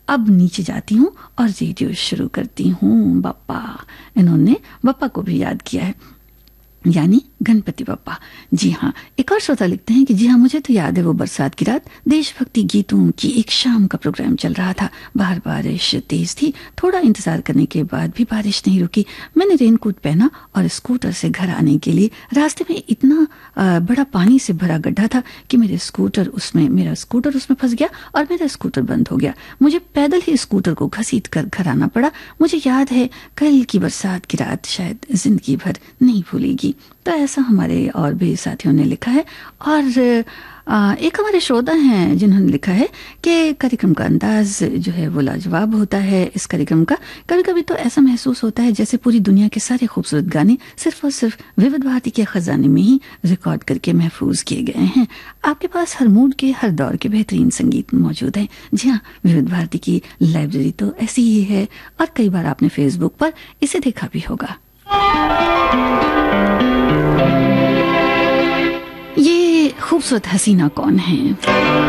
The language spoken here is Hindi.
अब नीचे जाती हूँ और रेडियो शुरू करती हूँ। बप्पा, इन्होंने बप्पा को भी याद किया है, यानी गणपति बप्पा। जी हाँ, एक और श्रोता लिखते हैं कि जी हाँ, मुझे तो याद है वो बरसात की रात, देशभक्ति गीतों की एक शाम का प्रोग्राम चल रहा था। बाहर बारिश तेज थी, थोड़ा इंतजार करने के बाद भी बारिश नहीं रुकी। मैंने रेनकोट पहना और स्कूटर से घर आने के लिए रास्ते में इतना बड़ा पानी से भरा गड्ढा था कि मेरा स्कूटर उसमें फंस गया और मेरा स्कूटर बंद हो गया। मुझे पैदल ही स्कूटर को घसीट कर घर आना पड़ा। मुझे याद है कल की बरसात की रात शायद जिंदगी भर नहीं भूलेगी। तो ऐसा हमारे और भी साथियों ने लिखा है। और एक हमारे श्रोता हैं जिन्होंने लिखा है कि कार्यक्रम का अंदाज जो है वो लाजवाब होता है। इस कार्यक्रम का कभी कभी तो ऐसा महसूस होता है जैसे पूरी दुनिया के सारे खूबसूरत गाने सिर्फ और सिर्फ विविध भारती के खजाने में ही रिकॉर्ड करके महफूज किए गए हैं। आपके पास हर मूड के, हर दौर के बेहतरीन संगीत मौजूद है। जी हाँ, विविध भारती की लाइब्रेरी तो ऐसी ही है और कई बार आपने फेसबुक पर इसे देखा भी होगा। ये खूबसूरत हसीना कौन है?